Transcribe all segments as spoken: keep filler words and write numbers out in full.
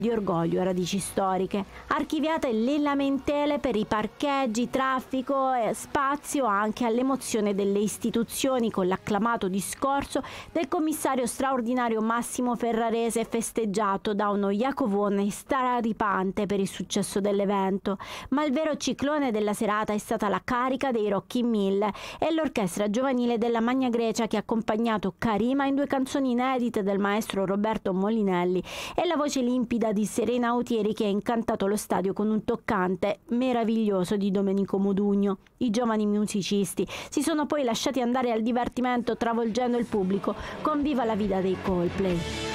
di orgoglio e radici storiche. Archiviate le lamentele per i parcheggi, traffico e spazio anche all'emozione delle istituzioni con l'acclamato discorso del commissario straordinario Massimo Ferrarese, festeggiato da uno Iacovone straripante per il successo dell'evento. Ma il vero ciclone della serata è stata la carica dei Rocchi Mille e l'orchestra giovanile della Magna Grecia che ha accompagnato Karima in due canzoni inedite del maestro Roberto Molinelli e la voce limpida di Serena Autieri che ha incantato lo stadio con un toccante meraviglioso di Domenico Modugno. I giovani musicisti si sono poi lasciati andare al divertimento travolgendo il pubblico con Viva la Vida dei Coldplay.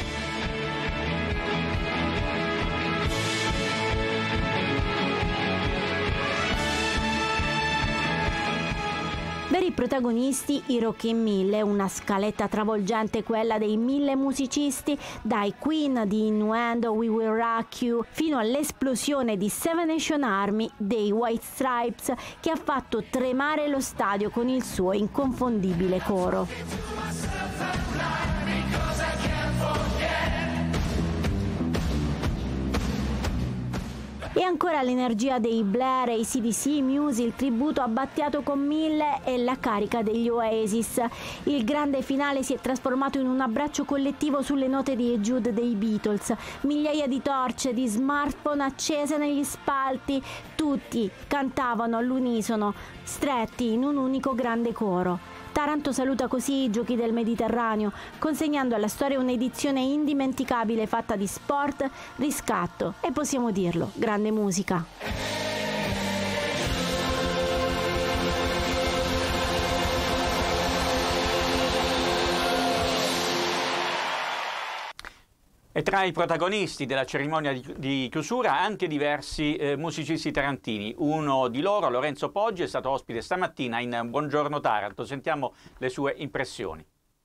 Veri protagonisti i Rocchi Mille, una scaletta travolgente quella dei mille musicisti, dai Queen di Innuendo, We Will Rock You, fino all'esplosione di Seven Nation Army dei White Stripes che ha fatto tremare lo stadio con il suo inconfondibile coro. E ancora l'energia dei Blair, A C D C, Muse, il tributo a Battiato con Mille e la carica degli Oasis. Il grande finale si è trasformato in un abbraccio collettivo sulle note di Jude dei Beatles. Migliaia di torce, di smartphone accese negli spalti, tutti cantavano all'unisono, stretti in un unico grande coro. Taranto saluta così i Giochi del Mediterraneo, consegnando alla storia un'edizione indimenticabile fatta di sport, riscatto e, possiamo dirlo, grande musica. E tra i protagonisti della cerimonia di, di chiusura anche diversi eh, musicisti tarantini. Uno di loro, Lorenzo Poggi, è stato ospite stamattina in Buongiorno Taranto. Sentiamo le sue impressioni.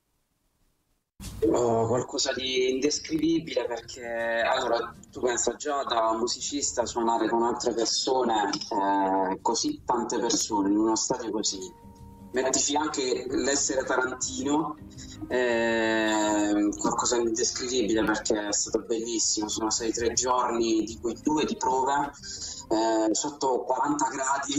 Oh, qualcosa di indescrivibile, perché allora tu pensa già da musicista suonare con altre persone, eh, così tante persone in uno stadio così, mettici anche l'essere tarantino, eh, qualcosa di indescrivibile, perché è stato bellissimo. Sono stati tre giorni di cui due di prove, eh, sotto quaranta gradi,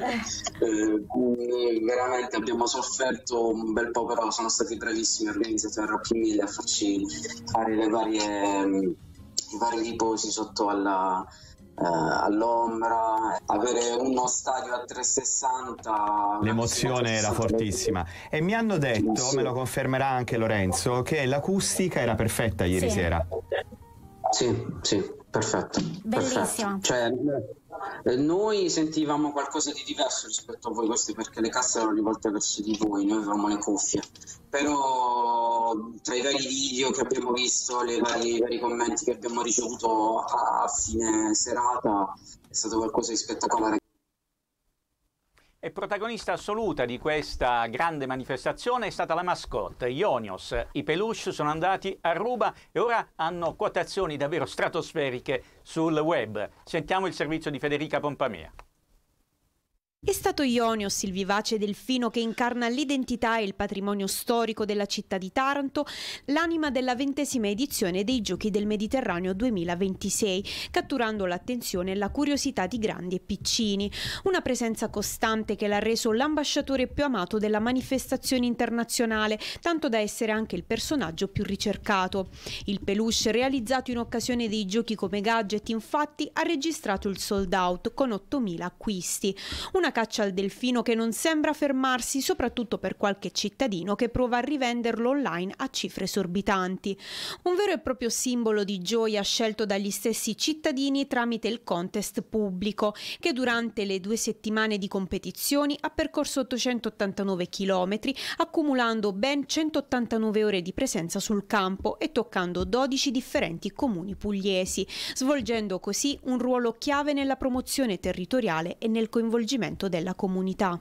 eh, veramente abbiamo sofferto un bel po', però sono stati bravissimi organizzatori a Rocchi Mille a farci fare le varie, i vari riposi sotto alla Uh, all'ombra, avere uno stadio a trecentosessanta. L'emozione era fortissima e mi hanno detto, sì, me lo confermerà anche Lorenzo, che l'acustica era perfetta ieri, sì, sera. Sì, sì, perfetto. Bellissima. Perfetto. Cioè, noi sentivamo qualcosa di diverso rispetto a voi, questo perché le casse erano rivolte verso di voi, noi avevamo le cuffie, però tra i vari video che abbiamo visto, le vari, i vari commenti che abbiamo ricevuto a fine serata, è stato qualcosa di spettacolare. E protagonista assoluta di questa grande manifestazione è stata la mascotte, Ionios. I peluche sono andati a ruba e ora hanno quotazioni davvero stratosferiche sul web. Sentiamo il servizio di Federica Pompamea. È stato Ionios, il vivace delfino che incarna l'identità e il patrimonio storico della città di Taranto, l'anima della ventesima edizione dei Giochi del Mediterraneo duemilaventisei, catturando l'attenzione e la curiosità di grandi e piccini. Una presenza costante che l'ha reso l'ambasciatore più amato della manifestazione internazionale, tanto da essere anche il personaggio più ricercato. Il peluche, realizzato in occasione dei Giochi come gadget, infatti, ha registrato il sold out con ottomila acquisti. Una caccia al delfino che non sembra fermarsi, soprattutto per qualche cittadino che prova a rivenderlo online a cifre esorbitanti. Un vero e proprio simbolo di gioia scelto dagli stessi cittadini tramite il contest pubblico, che durante le due settimane di competizioni ha percorso ottocentottantanove chilometri, accumulando ben centottantanove ore di presenza sul campo e toccando dodici differenti comuni pugliesi, svolgendo così un ruolo chiave nella promozione territoriale e nel coinvolgimento della comunità.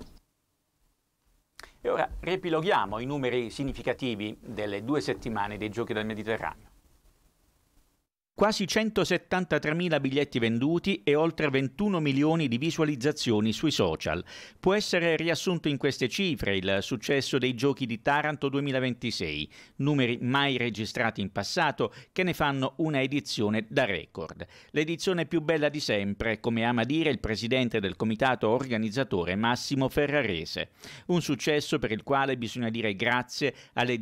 E ora riepiloghiamo i numeri significativi delle due settimane dei Giochi del Mediterraneo. Quasi centosettantatremila biglietti venduti e oltre ventuno milioni di visualizzazioni sui social. Può essere riassunto in queste cifre il successo dei Giochi di Taranto duemilaventisei, numeri mai registrati in passato che ne fanno una edizione da record. L'edizione più bella di sempre, come ama dire il presidente del comitato organizzatore Massimo Ferrarese. Un successo per il quale bisogna dire grazie alle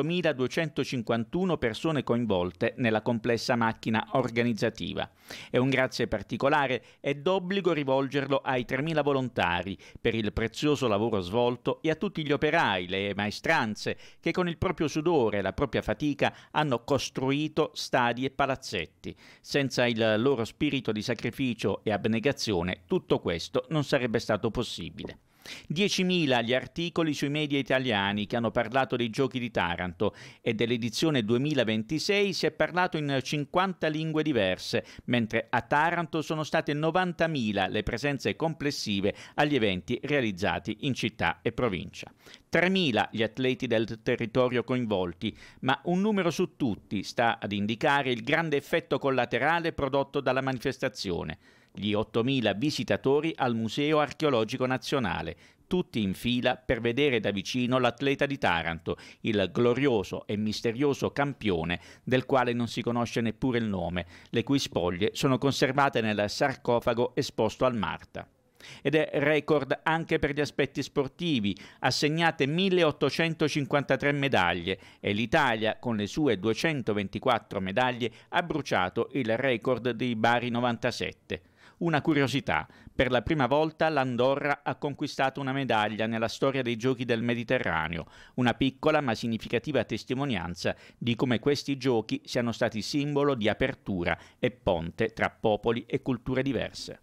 diciottomiladuecentocinquantuno persone coinvolte nella complessa macchina organizzativa. E un grazie particolare è d'obbligo rivolgerlo ai tremila volontari per il prezioso lavoro svolto e a tutti gli operai, le maestranze che con il proprio sudore e la propria fatica hanno costruito stadi e palazzetti. Senza il loro spirito di sacrificio e abnegazione tutto questo non sarebbe stato possibile. diecimila gli articoli sui media italiani che hanno parlato dei Giochi di Taranto e dell'edizione duemilaventisei si è parlato in cinquanta lingue diverse, mentre a Taranto sono state novantamila le presenze complessive agli eventi realizzati in città e provincia. tremila gli atleti del territorio coinvolti, ma un numero su tutti sta ad indicare il grande effetto collaterale prodotto dalla manifestazione. Gli ottomila visitatori al Museo Archeologico Nazionale, tutti in fila per vedere da vicino l'atleta di Taranto, il glorioso e misterioso campione del quale non si conosce neppure il nome, le cui spoglie sono conservate nel sarcofago esposto al Marta. Ed è record anche per gli aspetti sportivi, assegnate milleottocentocinquantatré medaglie e l'Italia con le sue duecentoventiquattro medaglie ha bruciato il record dei Bari novantasette. Una curiosità, per la prima volta l'Andorra ha conquistato una medaglia nella storia dei Giochi del Mediterraneo, una piccola ma significativa testimonianza di come questi giochi siano stati simbolo di apertura e ponte tra popoli e culture diverse.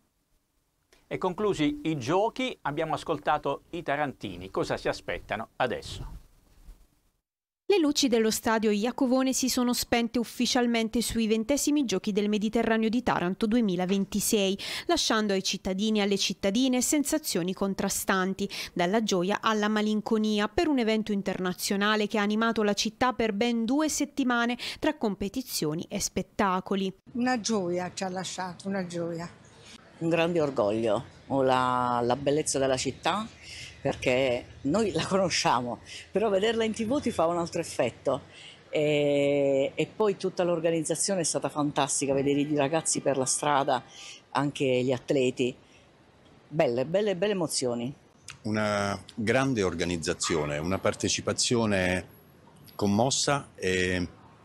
E conclusi i giochi, abbiamo ascoltato i tarantini. Cosa si aspettano adesso? Le luci dello stadio Iacovone si sono spente ufficialmente sui ventesimi Giochi del Mediterraneo di Taranto duemilaventisei, lasciando ai cittadini e alle cittadine sensazioni contrastanti, dalla gioia alla malinconia, per un evento internazionale che ha animato la città per ben due settimane tra competizioni e spettacoli. Una gioia ci ha lasciato, una gioia. Un grande orgoglio, ho la, la bellezza della città, perché noi la conosciamo, però vederla in tv ti fa un altro effetto e, e poi tutta l'organizzazione è stata fantastica, vedere i ragazzi per la strada, anche gli atleti, belle, belle, belle emozioni. Una grande organizzazione, una partecipazione commossa e,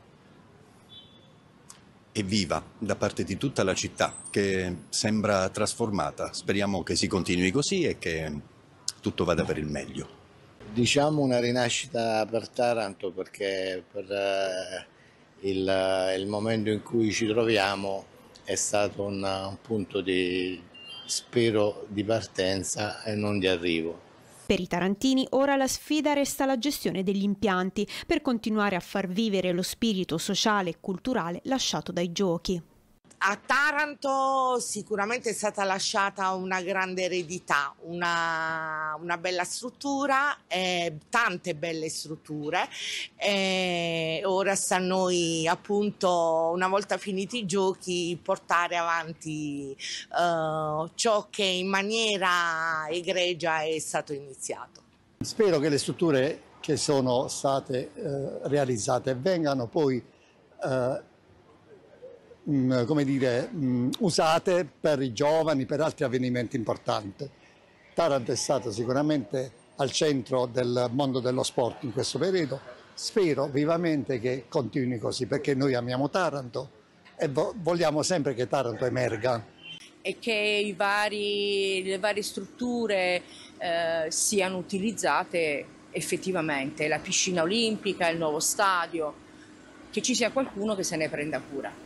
e viva da parte di tutta la città che sembra trasformata. Speriamo che si continui così e che tutto vada per il meglio. Diciamo una rinascita per Taranto, perché per eh, il, il momento in cui ci troviamo è stato un, un punto di, spero, di partenza e non di arrivo. Per i tarantini ora la sfida resta la gestione degli impianti per continuare a far vivere lo spirito sociale e culturale lasciato dai giochi. A Taranto sicuramente è stata lasciata una grande eredità, una, una bella struttura, eh, tante belle strutture. Eh, ora sta a noi, appunto, una volta finiti i giochi, portare avanti eh, ciò che in maniera egregia è stato iniziato. Spero che le strutture che sono state eh, realizzate vengano poi eh, come dire, usate per i giovani, per altri avvenimenti importanti. Taranto è stato sicuramente al centro del mondo dello sport in questo periodo. Spero vivamente che continui così, perché noi amiamo Taranto e vo- vogliamo sempre che Taranto emerga. E che i vari, le varie strutture eh, siano utilizzate effettivamente, la piscina olimpica, il nuovo stadio, che ci sia qualcuno che se ne prenda cura.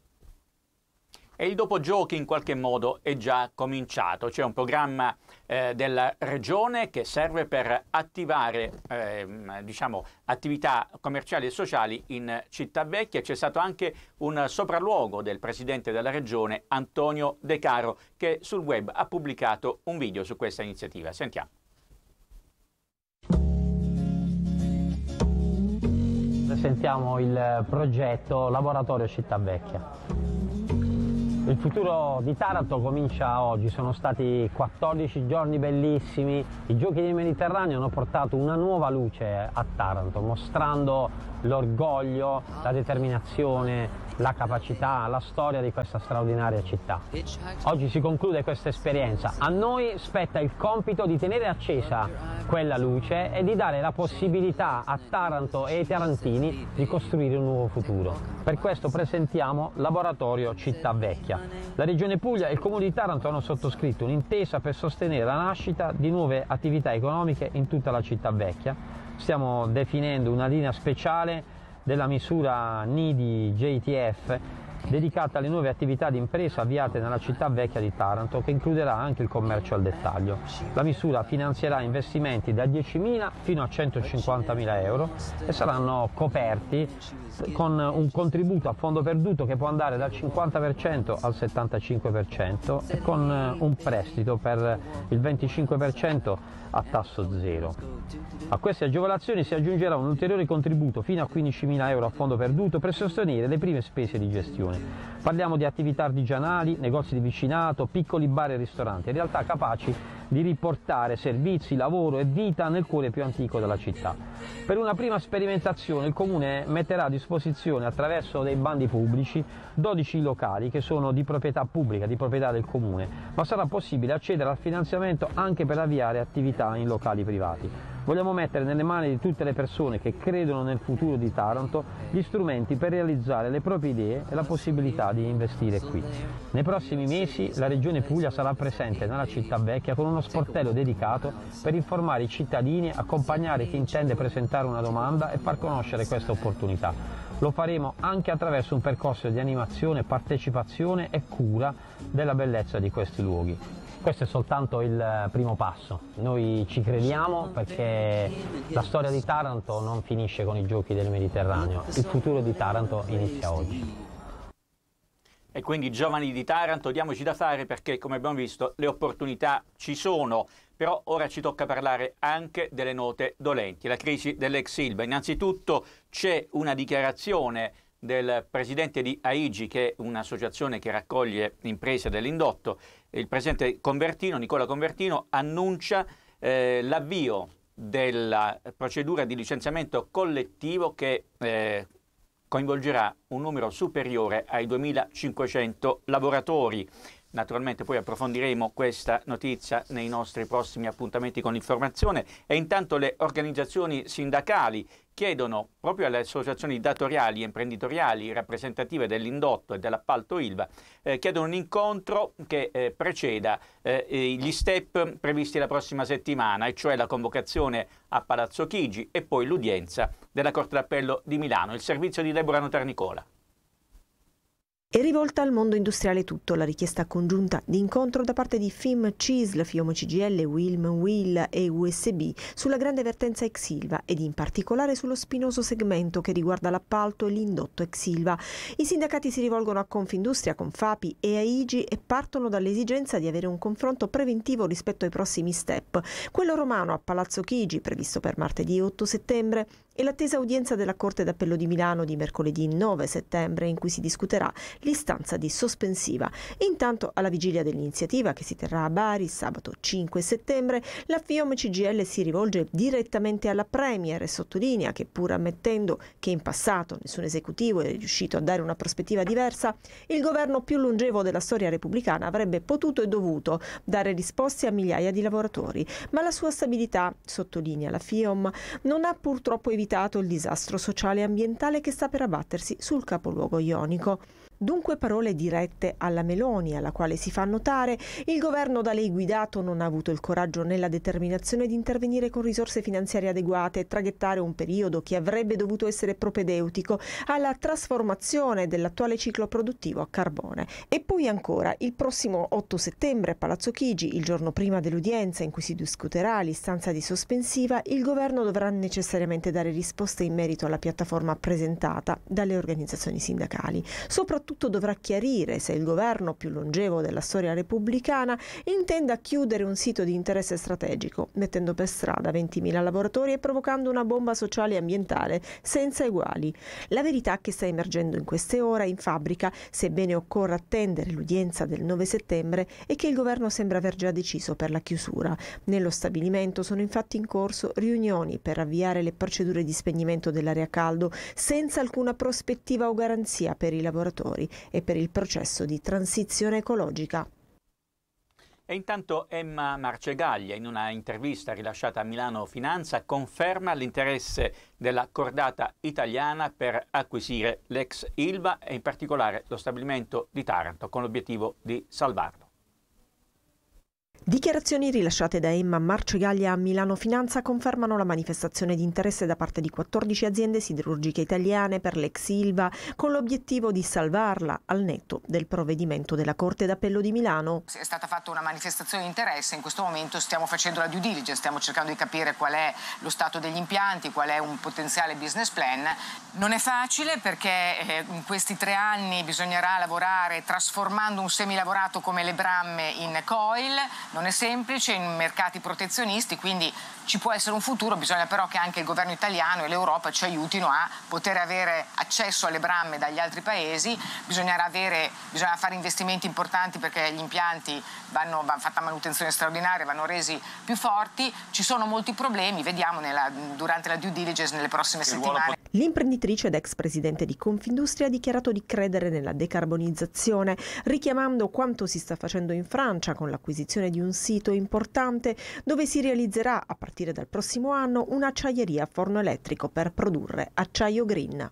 E il dopogiochi in qualche modo è già cominciato. C'è un programma eh, della Regione che serve per attivare eh, diciamo, attività commerciali e sociali in Città Vecchia. C'è stato anche un sopralluogo del Presidente della Regione, Antonio De Caro, che sul web ha pubblicato un video su questa iniziativa. Sentiamo. La presentiamo il progetto Laboratorio Città Vecchia. Il futuro di Taranto comincia oggi, sono stati quattordici giorni bellissimi, i Giochi del Mediterraneo hanno portato una nuova luce a Taranto, mostrando l'orgoglio, la determinazione, la capacità, la storia di questa straordinaria città. Oggi si conclude questa esperienza, a noi spetta il compito di tenere accesa quella luce e di dare la possibilità a Taranto e ai tarantini di costruire un nuovo futuro. Per questo presentiamo Laboratorio Città Vecchia. La Regione Puglia e il Comune di Taranto hanno sottoscritto un'intesa per sostenere la nascita di nuove attività economiche in tutta la città vecchia. Stiamo definendo una linea speciale della misura N I D I J T F dedicata alle nuove attività di impresa avviate nella città vecchia di Taranto, che includerà anche il commercio al dettaglio. La misura finanzierà investimenti da diecimila fino a centocinquantamila euro e saranno coperti con un contributo a fondo perduto che può andare dal cinquanta per cento al settantacinque per cento e con un prestito per il venticinque per cento a tasso zero. A queste agevolazioni si aggiungerà un ulteriore contributo fino a quindicimila euro a fondo perduto per sostenere le prime spese di gestione. Parliamo di attività artigianali, negozi di vicinato, piccoli bar e ristoranti, in realtà capaci di riportare servizi, lavoro e vita nel cuore più antico della città. Per una prima sperimentazione il Comune metterà a disposizione attraverso dei bandi pubblici dodici locali che sono di proprietà pubblica, di proprietà del Comune, ma sarà possibile accedere al finanziamento anche per avviare attività in locali privati. Vogliamo mettere nelle mani di tutte le persone che credono nel futuro di Taranto gli strumenti per realizzare le proprie idee e la possibilità di investire qui. Nei prossimi mesi la Regione Puglia sarà presente nella città vecchia con uno sportello dedicato per informare i cittadini, accompagnare chi intende presentare una domanda e far conoscere questa opportunità. Lo faremo anche attraverso un percorso di animazione, partecipazione e cura della bellezza di questi luoghi. Questo è soltanto il primo passo, noi ci crediamo perché la storia di Taranto non finisce con i Giochi del Mediterraneo, il futuro di Taranto inizia oggi. E quindi giovani di Taranto, diamoci da fare perché, come abbiamo visto, le opportunità ci sono. Però ora ci tocca parlare anche delle note dolenti, la crisi dell'ex Ilva. Innanzitutto c'è una dichiarazione del presidente di A I G I, che è un'associazione che raccoglie imprese dell'indotto. Il presidente Convertino, Nicola Convertino, annuncia eh, l'avvio della procedura di licenziamento collettivo che eh, coinvolgerà un numero superiore ai duemilacinquecento lavoratori. Naturalmente poi approfondiremo questa notizia nei nostri prossimi appuntamenti con l'informazione e intanto le organizzazioni sindacali chiedono proprio alle associazioni datoriali e imprenditoriali rappresentative dell'indotto e dell'appalto Ilva, eh, chiedono un incontro che eh, preceda eh, gli step previsti la prossima settimana, e cioè la convocazione a Palazzo Chigi e poi l'udienza della Corte d'Appello di Milano. Il servizio di Deborah Notarnicola. È rivolta al mondo industriale tutto la richiesta congiunta di incontro da parte di F I M, C I S L, FIOM C G I L, Wilm, W I L e U S B sulla grande vertenza ex Ilva ed in particolare sullo spinoso segmento che riguarda l'appalto e l'indotto ex Ilva. I sindacati si rivolgono a Confindustria, Confapi e A I G I e partono dall'esigenza di avere un confronto preventivo rispetto ai prossimi step. Quello romano a Palazzo Chigi, previsto per martedì otto settembre, e l'attesa udienza della Corte d'Appello di Milano di mercoledì nove settembre, in cui si discuterà l'istanza di sospensiva. Intanto, alla vigilia dell'iniziativa che si terrà a Bari sabato cinque settembre, la FIOM C G I L si rivolge direttamente alla Premier e sottolinea che, pur ammettendo che in passato nessun esecutivo è riuscito a dare una prospettiva diversa, il governo più longevo della storia repubblicana avrebbe potuto e dovuto dare risposte a migliaia di lavoratori. Ma la sua stabilità, sottolinea la FIOM, non ha purtroppo evitato il disastro sociale e ambientale che sta per abbattersi sul capoluogo ionico. Dunque parole dirette alla Meloni, alla quale si fa notare il governo da lei guidato non ha avuto il coraggio né la determinazione di intervenire con risorse finanziarie adeguate e traghettare un periodo che avrebbe dovuto essere propedeutico alla trasformazione dell'attuale ciclo produttivo a carbone. E poi ancora, il prossimo otto settembre a Palazzo Chigi, il giorno prima dell'udienza in cui si discuterà l'istanza di sospensiva, il governo dovrà necessariamente dare risposte in merito alla piattaforma presentata dalle organizzazioni sindacali, soprattutto soprattutto dovrà chiarire se il governo più longevo della storia repubblicana intenda chiudere un sito di interesse strategico, mettendo per strada ventimila lavoratori e provocando una bomba sociale e ambientale senza eguali. La verità che sta emergendo in queste ore in fabbrica, sebbene occorra attendere l'udienza del nove settembre, è che il governo sembra aver già deciso per la chiusura. Nello stabilimento sono infatti in corso riunioni per avviare le procedure di spegnimento dell'area caldo senza alcuna prospettiva o garanzia per i lavoratori e per il processo di transizione ecologica. E intanto Emma Marcegaglia, in una intervista rilasciata a Milano Finanza, conferma l'interesse della cordata italiana per acquisire l'ex Ilva e in particolare lo stabilimento di Taranto, con l'obiettivo di salvarlo. Dichiarazioni rilasciate da Emma Marcegaglia a Milano Finanza confermano la manifestazione di interesse da parte di quattordici aziende siderurgiche italiane per l'ex Ilva, con l'obiettivo di salvarla al netto del provvedimento della Corte d'Appello di Milano. È stata fatta una manifestazione di interesse, in questo momento stiamo facendo la due diligence, stiamo cercando di capire qual è lo stato degli impianti, qual è un potenziale business plan. Non è facile perché in questi tre anni bisognerà lavorare trasformando un semilavorato come le bramme in coil. Non è semplice in mercati protezionisti, quindi ci può essere un futuro, bisogna però che anche il governo italiano e l'Europa ci aiutino a poter avere accesso alle bramme dagli altri paesi, bisognerà avere, bisogna fare investimenti importanti perché gli impianti vanno, va fatta manutenzione straordinaria, vanno resi più forti, ci sono molti problemi, vediamo nella, durante la due diligence nelle prossime settimane. L'imprenditrice ed ex presidente di Confindustria ha dichiarato di credere nella decarbonizzazione, richiamando quanto si sta facendo in Francia con l'acquisizione di un sito importante dove si realizzerà a partire dal prossimo anno un'acciaieria a forno elettrico per produrre acciaio green.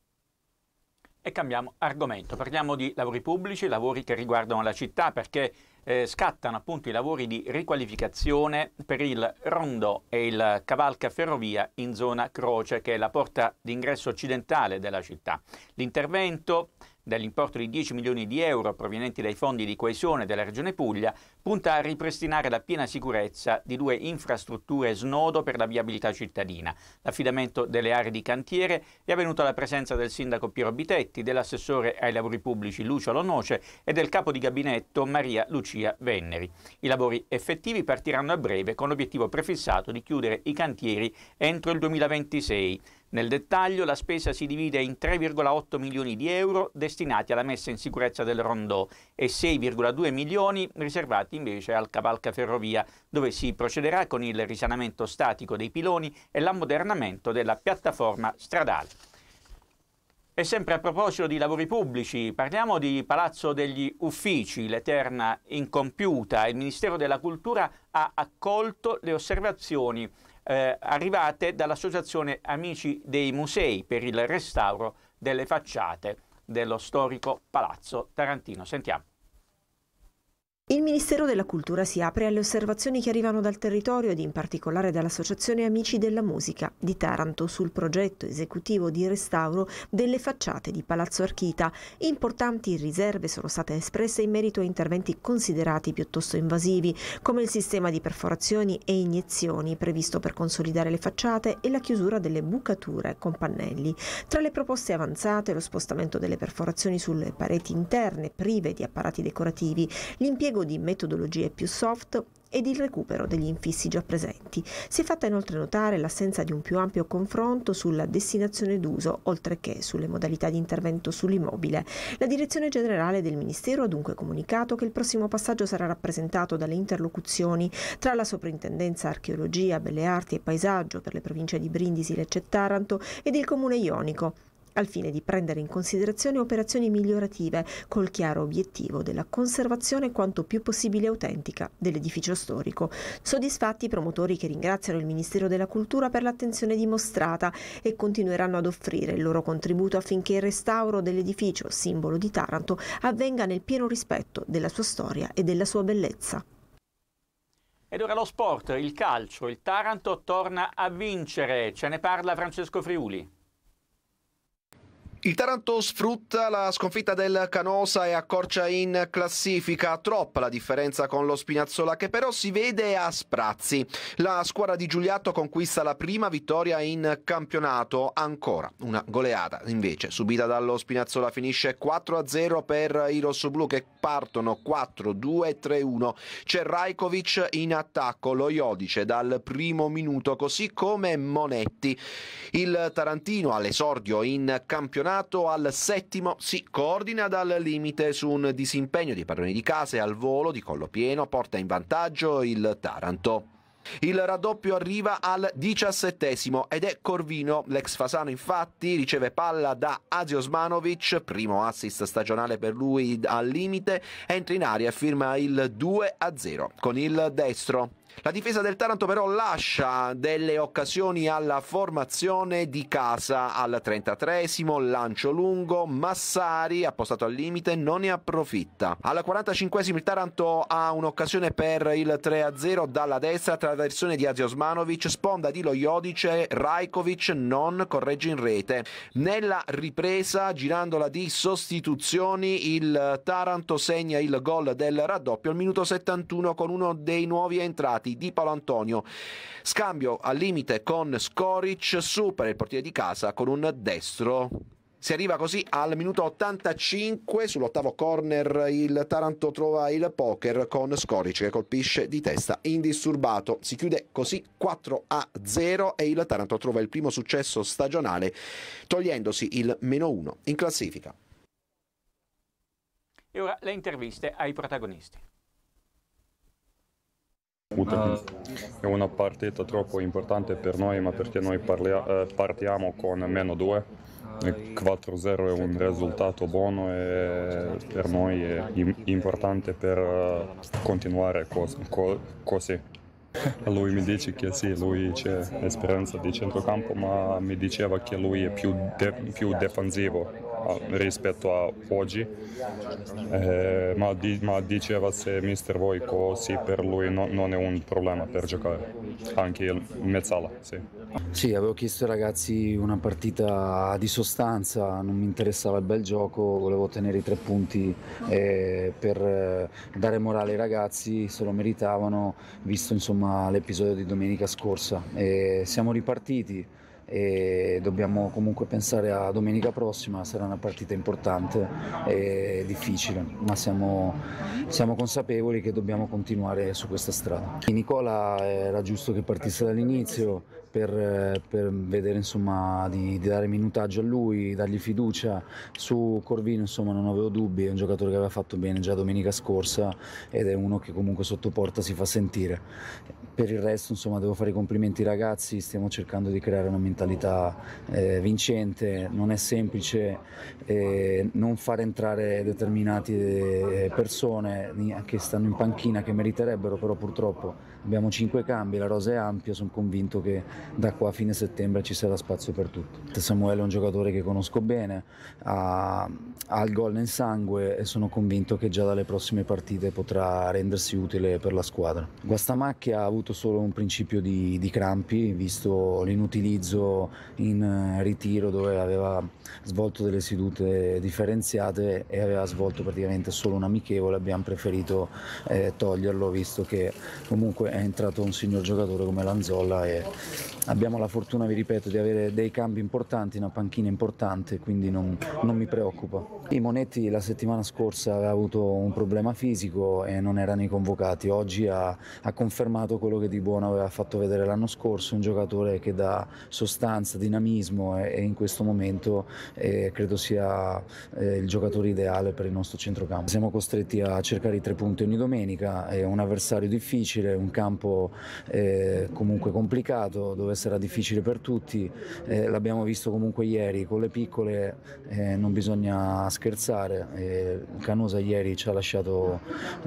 E cambiamo argomento, parliamo di lavori pubblici, lavori che riguardano la città, perché eh, scattano appunto i lavori di riqualificazione per il rondò e il cavalca ferrovia in zona Croce, che è la porta d'ingresso occidentale della città. L'intervento, dell'importo di dieci milioni di euro provenienti dai fondi di coesione della Regione Puglia, punta a ripristinare la piena sicurezza di due infrastrutture snodo per la viabilità cittadina. L'affidamento delle aree di cantiere è avvenuto alla presenza del sindaco Piero Bitetti, dell'assessore ai lavori pubblici Lucio Lonoce e del capo di gabinetto Maria Lucia Venneri. I lavori effettivi partiranno a breve con l'obiettivo prefissato di chiudere i cantieri entro il duemilaventisei. Nel dettaglio la spesa si divide in tre virgola otto milioni di euro destinati alla messa in sicurezza del rondò e sei virgola due milioni riservati invece al cavalca ferrovia, dove si procederà con il risanamento statico dei piloni e l'ammodernamento della piattaforma stradale. E sempre a proposito di lavori pubblici, parliamo di Palazzo degli Uffici, l'eterna incompiuta. Il Ministero della Cultura ha accolto le osservazioni Eh, arrivate dall'Associazione Amici dei Musei per il restauro delle facciate dello storico Palazzo Tarantino. Sentiamo. Il Ministero della Cultura si apre alle osservazioni che arrivano dal territorio ed in particolare dall'Associazione Amici della Musica di Taranto sul progetto esecutivo di restauro delle facciate di Palazzo Archita. Importanti riserve sono state espresse in merito a interventi considerati piuttosto invasivi, come il sistema di perforazioni e iniezioni previsto per consolidare le facciate e la chiusura delle bucature con pannelli. Tra le proposte avanzate, lo spostamento delle perforazioni sulle pareti interne prive di apparati decorativi, l'impiego di metodologie più soft ed il recupero degli infissi già presenti. Si è fatta inoltre notare l'assenza di un più ampio confronto sulla destinazione d'uso, oltre che sulle modalità di intervento sull'immobile. La Direzione Generale del Ministero ha dunque comunicato che il prossimo passaggio sarà rappresentato dalle interlocuzioni tra la Soprintendenza Archeologia, Belle Arti e Paesaggio per le province di Brindisi, Lecce e Taranto ed il Comune Ionico, al fine di prendere in considerazione operazioni migliorative col chiaro obiettivo della conservazione quanto più possibile autentica dell'edificio storico. Soddisfatti i promotori, che ringraziano il Ministero della Cultura per l'attenzione dimostrata e continueranno ad offrire il loro contributo affinché il restauro dell'edificio, simbolo di Taranto, avvenga nel pieno rispetto della sua storia e della sua bellezza. Ed ora lo sport, il calcio. Il Taranto torna a vincere. Ce ne parla Francesco Friuli. Il Taranto sfrutta la sconfitta del Canosa e accorcia in classifica. Troppa la differenza con lo Spinazzola, che però si vede a sprazzi. La squadra di Giuliatto conquista la prima vittoria in campionato. Ancora una goleata invece subita dallo Spinazzola. Finisce quattro a zero per i rossoblù, che partono quattro due tre uno. C'è Rajkovic in attacco, lo Iodice dal primo minuto, così come Monetti. Il tarantino all'esordio in campionato al settimo si coordina dal limite su un disimpegno di padroni di casa e al volo di collo pieno porta in vantaggio il Taranto. Il raddoppio arriva al diciassettesimo ed è Corvino, l'ex Fasano infatti riceve palla da Azi Osmanovic, primo assist stagionale per lui al limite, entra in area e firma il due a zero con il destro. La difesa del Taranto però lascia delle occasioni alla formazione di casa. Al trentatreesimo lancio lungo, Massari appostato al limite non ne approfitta. Al quarantacinquesimo il Taranto ha un'occasione per il tre a zero dalla destra, traversione di Azi Osmanovic, sponda di Lo Iodice, Rajkovic non corregge in rete. Nella ripresa, girandola di sostituzioni, il Taranto segna il gol del raddoppio al minuto settantuno con uno dei nuovi entrati di Paolo Antonio. Scambio al limite con Skoric, supera il portiere di casa con un destro. Si arriva così al minuto ottantacinque, sull'ottavo corner il Taranto trova il poker con Skoric che colpisce di testa indisturbato. Si chiude così quattro a zero e il Taranto trova il primo successo stagionale, togliendosi il meno uno in classifica. E ora le interviste ai protagonisti. È una partita troppo importante per noi, ma perché noi parlia- eh, partiamo con meno due. quattro a zero è un risultato buono e per noi è importante per uh, continuare cos- co- così. Lui mi dice che sì, lui c'è esperienza di centrocampo, ma mi diceva che lui è più, de- più difensivo rispetto a oggi, eh, ma, di- ma diceva se mister Vojko sì, per lui no- non è un problema per giocare, anche il Mezzala, sì. Sì, avevo chiesto ai ragazzi una partita di sostanza, non mi interessava il bel gioco, volevo ottenere i tre punti eh, per eh, dare morale ai ragazzi, se lo meritavano, visto insomma l'episodio di domenica scorsa. E siamo ripartiti e dobbiamo comunque pensare a domenica prossima, sarà una partita importante e difficile, ma siamo, siamo consapevoli che dobbiamo continuare su questa strada. Nicola era giusto che partisse dall'inizio per, per vedere insomma di, di dare minutaggio a lui, dargli fiducia. Su Corvino insomma non avevo dubbi, è un giocatore che aveva fatto bene già domenica scorsa ed è uno che comunque sotto porta si fa sentire. Per il resto insomma devo fare i complimenti ai ragazzi, stiamo cercando di creare una mentalità eh, vincente, non è semplice eh, non far entrare determinate eh, persone che stanno in panchina che meriterebbero, però purtroppo abbiamo cinque cambi, la rosa è ampia, sono convinto che da qua a fine settembre ci sarà spazio per tutti. Samuele è un giocatore che conosco bene, ha, ha il gol nel sangue e sono convinto che già dalle prossime partite potrà rendersi utile per la squadra. Guastamacchia ha avuto solo un principio di, di crampi, visto l'inutilizzo in ritiro dove aveva svolto delle sedute differenziate e aveva svolto praticamente solo un amichevole. Abbiamo preferito eh, toglierlo, visto che comunque è entrato un signor giocatore come Lanzolla e abbiamo la fortuna, vi ripeto, di avere dei cambi importanti, una panchina importante, quindi non, non mi preoccupa. I Monetti la settimana scorsa aveva avuto un problema fisico e non era nei convocati, oggi ha, ha confermato quello che di buono aveva fatto vedere l'anno scorso, un giocatore che dà sostanza, dinamismo e, e in questo momento eh, credo sia eh, il giocatore ideale per il nostro centrocampo. Siamo costretti a cercare i tre punti ogni domenica, è un avversario difficile, un campo eh, comunque complicato dove sarà difficile per tutti, eh, l'abbiamo visto comunque ieri, con le piccole eh, non bisogna scherzare, eh, Canosa ieri ci ha lasciato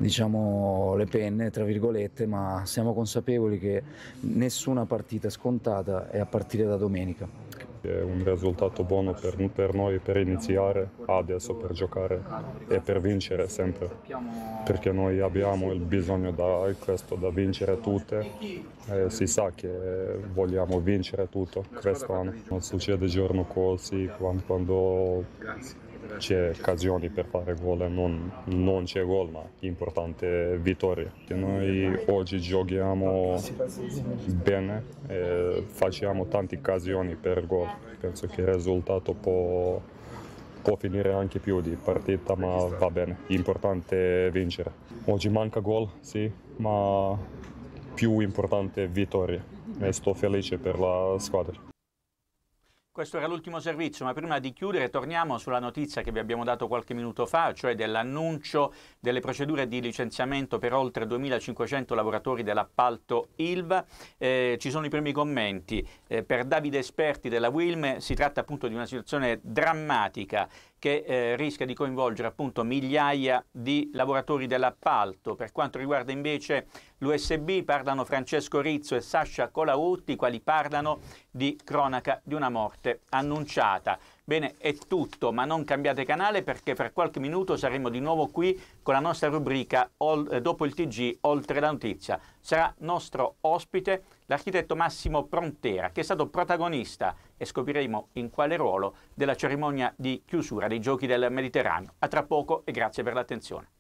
diciamo le penne tra virgolette, ma siamo consapevoli che nessuna partita è scontata e a partire da domenica È un risultato buono per, per noi per iniziare, adesso per giocare e per vincere sempre, perché noi abbiamo il bisogno da questo, da vincere tutte. E si sa che vogliamo vincere tutto quest'anno. Non succede giorno così quando, quando c'è occasioni per fare gol e non, non c'è gol, ma l'importante è vittoria. Noi oggi giochiamo bene e facciamo tante occasioni per gol. Penso che il risultato può, può finire anche più di partita, ma va bene. L'importante è vincere. Oggi manca gol, sì, ma più importante è vittoria. E sto felice per la squadra. Questo era l'ultimo servizio, ma prima di chiudere torniamo sulla notizia che vi abbiamo dato qualche minuto fa, cioè dell'annuncio delle procedure di licenziamento per oltre duemilacinquecento lavoratori dell'appalto I L V A. Eh, ci sono i primi commenti. Eh, per Davide Esperti della Wilm si tratta appunto di una situazione drammatica che eh, rischia di coinvolgere appunto migliaia di lavoratori dell'appalto. Per quanto riguarda invece l'U S B parlano Francesco Rizzo e Sasha Colautti, i quali parlano di cronaca di una morte annunciata. Bene, è tutto, ma non cambiate canale perché per qualche minuto saremo di nuovo qui con la nostra rubrica Dopo il T G Oltre la Notizia. Sarà nostro ospite l'architetto Massimo Prontera, che è stato protagonista, e scopriremo in quale ruolo, della cerimonia di chiusura dei Giochi del Mediterraneo. A tra poco e grazie per l'attenzione.